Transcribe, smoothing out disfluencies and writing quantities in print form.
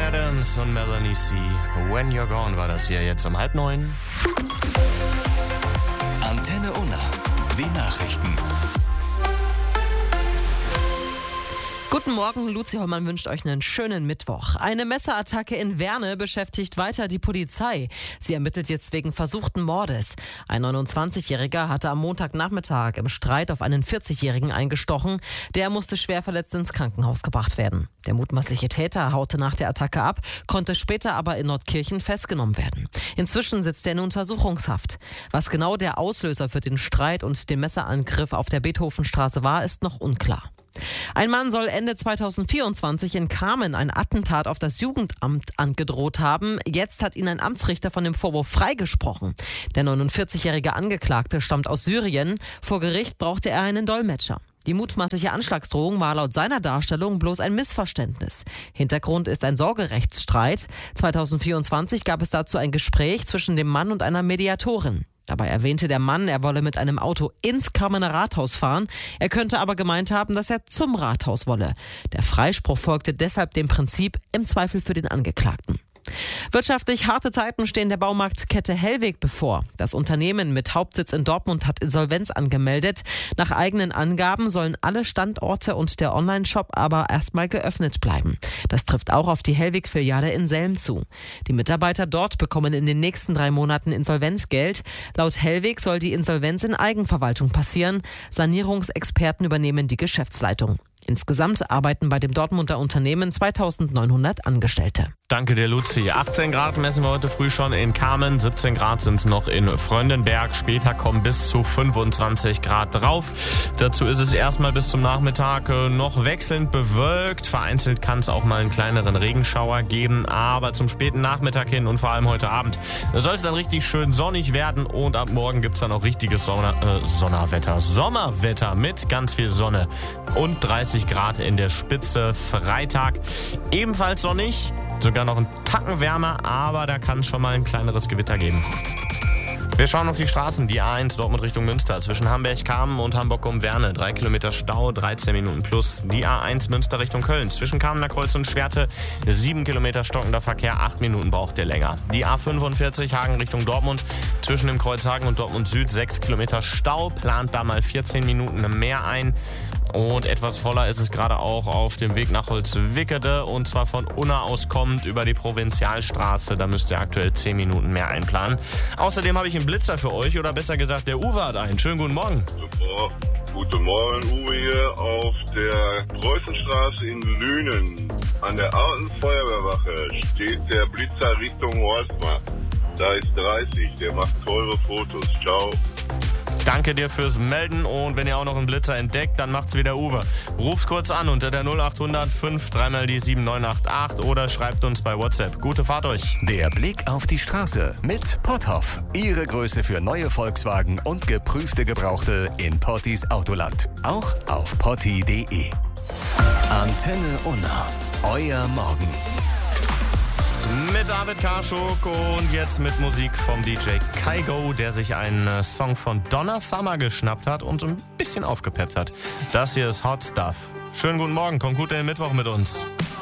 Adams und Melanie C. When You're Gone war das hier jetzt um 8:30. Antenne Unna. Die Nachrichten. Guten Morgen, Luzi Hollmann wünscht euch einen schönen Mittwoch. Eine Messerattacke in Werne beschäftigt weiter die Polizei. Sie ermittelt jetzt wegen versuchten Mordes. Ein 29-Jähriger hatte am Montagnachmittag im Streit auf einen 40-Jährigen eingestochen. Der musste schwer verletzt ins Krankenhaus gebracht werden. Der mutmaßliche Täter haute nach der Attacke ab, konnte später aber in Nordkirchen festgenommen werden. Inzwischen sitzt er in Untersuchungshaft. Was genau der Auslöser für den Streit und den Messerangriff auf der Beethovenstraße war, ist noch unklar. Ein Mann soll Ende 2024 in Kamen ein Attentat auf das Jugendamt angedroht haben. Jetzt hat ihn ein Amtsrichter von dem Vorwurf freigesprochen. Der 49-jährige Angeklagte stammt aus Syrien. Vor Gericht brauchte er einen Dolmetscher. Die mutmaßliche Anschlagsdrohung war laut seiner Darstellung bloß ein Missverständnis. Hintergrund ist ein Sorgerechtsstreit. 2024 gab es dazu ein Gespräch zwischen dem Mann und einer Mediatorin. Dabei erwähnte der Mann, er wolle mit einem Auto ins Kamener Rathaus fahren. Er könnte aber gemeint haben, dass er zum Rathaus wolle. Der Freispruch folgte deshalb dem Prinzip im Zweifel für den Angeklagten. Wirtschaftlich harte Zeiten stehen der Baumarktkette Hellweg bevor. Das Unternehmen mit Hauptsitz in Dortmund hat Insolvenz angemeldet. Nach eigenen Angaben sollen alle Standorte und der Online-Shop aber erstmal geöffnet bleiben. Das trifft auch auf die Hellweg-Filiale in Selm zu. Die Mitarbeiter dort bekommen in den nächsten 3 Monaten Insolvenzgeld. Laut Hellweg soll die Insolvenz in Eigenverwaltung passieren. Sanierungsexperten übernehmen die Geschäftsleitung. Insgesamt arbeiten bei dem Dortmunder Unternehmen 2900 Angestellte. Danke dir, Luzi. 18 Grad messen wir heute früh schon in Kamen, 17 Grad sind es noch in Fröndenberg. Später kommen bis zu 25 Grad drauf. Dazu ist es erstmal bis zum Nachmittag noch wechselnd bewölkt. Vereinzelt kann es auch mal einen kleineren Regenschauer geben, aber zum späten Nachmittag hin und vor allem heute Abend soll es dann richtig schön sonnig werden und ab morgen gibt es dann auch richtiges Sommerwetter mit ganz viel Sonne und 30 Grad in der Spitze. Freitag ebenfalls sonnig, sogar noch ein Tacken wärmer, aber da kann es schon mal ein kleineres Gewitter geben. Wir schauen auf die Straßen. Die A1 Dortmund Richtung Münster zwischen Hamburg-Kamen und Hamburg-Werne. 3 Kilometer Stau, 13 Minuten plus. Die A1 Münster Richtung Köln zwischen Kamener Kreuz und Schwerte. 7 Kilometer stockender Verkehr, 8 Minuten braucht der länger. Die A45 Hagen Richtung Dortmund zwischen dem Kreuz Hagen und Dortmund Süd. 6 Kilometer Stau, plant da mal 14 Minuten mehr ein. Und etwas voller ist es gerade auch auf dem Weg nach Holzwickede und zwar von Unna aus kommend über die Provinzialstraße. Da müsst ihr aktuell 10 Minuten mehr einplanen. Außerdem habe ich einen Blitzer für euch oder besser gesagt der Uwe hat einen. Schönen guten Morgen. Super. Guten Morgen, Uwe hier auf der Kreuzenstraße in Lünen. An der alten Feuerwehrwache steht der Blitzer Richtung Horstmar. Da ist 30, der macht teure Fotos. Ciao. Danke dir fürs Melden und wenn ihr auch noch einen Blitzer entdeckt, dann macht's wie der Uwe. Ruft kurz an unter der 0800 5 3 die 7988 oder schreibt uns bei WhatsApp. Gute Fahrt euch. Der Blick auf die Straße mit Potthoff. Ihre Größe für neue Volkswagen und geprüfte Gebrauchte in Pottis Autoland. Auch auf potti.de. Antenne Unna. Euer Morgen. Mit David Karschuk und jetzt mit Musik vom DJ Kygo, der sich einen Song von Donna Summer geschnappt hat und so ein bisschen aufgepeppt hat. Das hier ist Hot Stuff. Schönen guten Morgen, kommt gut in den Mittwoch mit uns.